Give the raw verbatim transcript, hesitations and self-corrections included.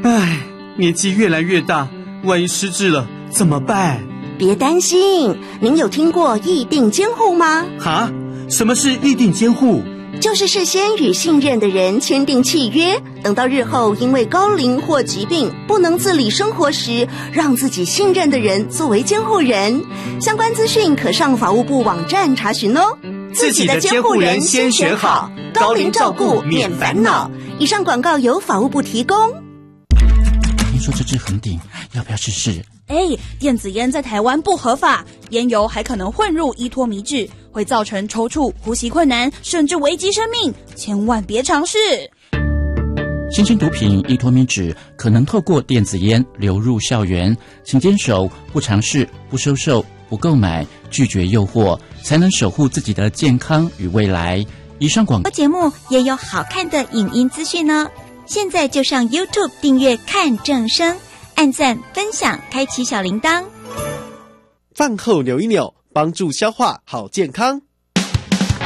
唉，年纪越来越大，万一失智了怎么办？ 别担心，您有听过议定监护吗？ 哈？什么是议定监护？ 就是事先与信任的人签订契约，等到日后因为高龄或疾病不能自理生活时，让自己信任的人作为监护人。相关资讯可上法务部网站查询哦。 自己的监护人先选好，高龄照顾免烦恼。 以上广告由法务部提供。 听说这支很顶，要不要试试？ 哎，电子烟在台湾不合法，烟油还可能混入依托醚质，会造成抽搐、呼吸困难，甚至危及生命，千万别尝试。 新型毒品依托醚质可能透过电子烟流入校园，请坚守不尝试、不收受、不购买，拒绝诱惑，才能守护自己的健康与未来。以上广告节目也有好看的影音资讯哦，现在就上 YouTube 订阅看正声，按赞分享，开启小铃铛。 饭后扭一扭，帮助消化好健康。